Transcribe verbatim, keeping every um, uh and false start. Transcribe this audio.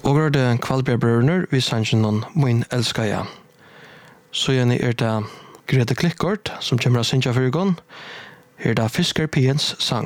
Og var det Kvalbjergbrødrene vi sannsyn noen Min elsker jeg. Så gjerne er det Grete Klikkort som kommer av Sintja Fyrgon. Her er det Fisker Piens sang.